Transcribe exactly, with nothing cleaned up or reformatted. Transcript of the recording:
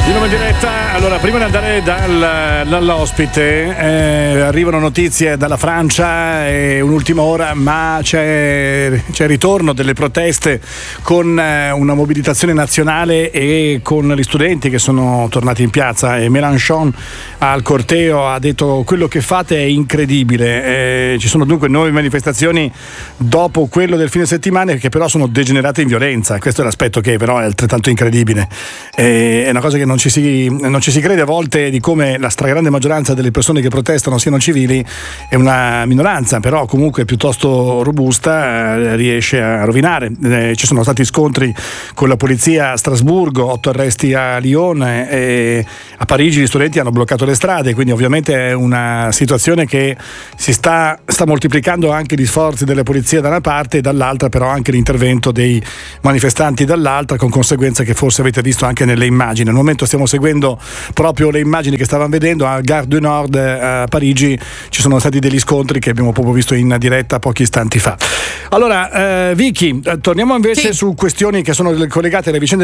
Di nuovo in diretta. Allora, prima di andare dal, dall'ospite, eh, arrivano notizie dalla Francia e un'ultima ora, ma c'è, c'è il ritorno delle proteste con eh, una mobilitazione nazionale e con gli studenti che sono tornati in piazza. E Mélenchon al corteo ha detto: quello che fate è incredibile. Eh, ci sono dunque nuove manifestazioni dopo quello del fine settimana, che però sono degenerate in violenza. Questo è l'aspetto che però è altrettanto incredibile. Eh, è una cosa che non ci si, non ci si crede a volte, di come la stragrande maggioranza delle persone che protestano siano civili. È una minoranza, però comunque piuttosto robusta, eh, riesce a rovinare. Eh, ci sono stati scontri con la polizia a Strasburgo, otto arresti a Lione, e a Parigi gli studenti hanno bloccato le strade, quindi ovviamente è una situazione che si sta, sta moltiplicando anche gli sforzi della polizia da una parte e dall'altra però anche l'intervento dei manifestanti dall'altra, con conseguenze che forse avete visto anche nelle immagini. Al momento stiamo seguendo proprio le immagini che stavamo vedendo a Gare du Nord a Parigi. Ci sono stati degli scontri che abbiamo proprio visto in diretta pochi istanti fa. Allora, eh, Vicky, torniamo invece sì. su questioni che sono collegate alle vicende